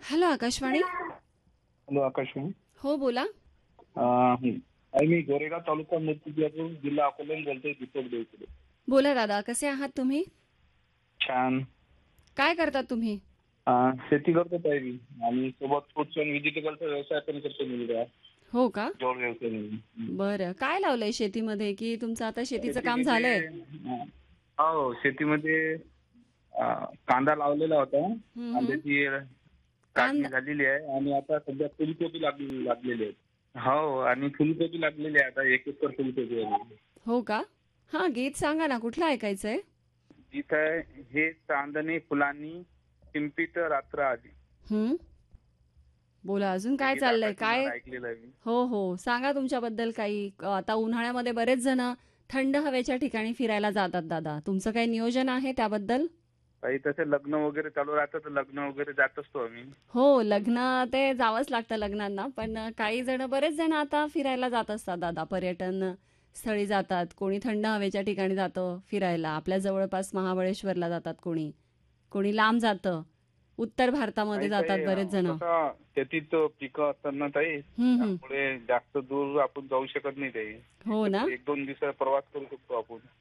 Hello Akashvani. Hello Akashvani. हो बोला. मी गोरेगाव तालुका मूर्तिजापूर जिल्हा अकोला बोलतोय दीपक देवकडे. बोला दादा, कसे आहात तुम्ही? छान. काय करतात तुम्ही? शेती करतो ताई मी आणि सोबत फ्रुट्स आणि व्हेजिटेबलचा व्यवसाय पण करतो मुलगा. हो का? जोड व्यवसाय म्हणून. बरं, काय लावलंय शेतीमध्ये की तुमचं आता शेतीचं काम शेतीमध्ये झालंय? हो शेतीमध्ये कांदा लावलेला होता. हम्म, हम्म. कांद्याची काढणी कांदा. झालेली आहे आणि आता सध्या फुलकोबी लागलेली आहे. हो आणि फुलकोबी लागलेली आहे आता 1 एकर फुलकोबी आहे. हो का? हा, गीत सांगा ना, कुठलं ऐकायचंय? जिथं हे चांदणे फुलांनी शिंपीत रात्र आली. हम्म. बोला, अजून हे काय गीत चाललंय काय? आकाशवाणीवर ऐकलेलं आहे मी. हो हो, सांगा तुमच्याबद्दल काही. आता उन्हाळ्यामध्ये बरेच जण थंड हवेच्या ठिकाणी फिरायला जातात दादा. तुमचं काही नियोजन आहे त्याबद्दल? काही तसे लग्न वगैरे चालू राहतं तर लग्न वगैरे जात असतो आम्ही. हो, लग्न ते जावंच लागतं लग्नांना. पण काही जण, बरेच जण आता फिरायला जात असतात दादा. पर्यटन स्थळी जातात, कोणी थंड हवेच्या ठिकाणी जातं फिरायला. आपल्या जवळपास महाबळेश्वरला जातात कोणी, कोणी लांब जातं. उत्तर भारतामध्ये नाही जातात ताई बरेच जण. कसं शेतीत पिकं असतात ना ताई, हम्म. त्यामुळे जास्त दूर आपण जाऊ शकत नाही ताई. हो ना. 1-2 दिवस प्रवास करू शकतो आपण.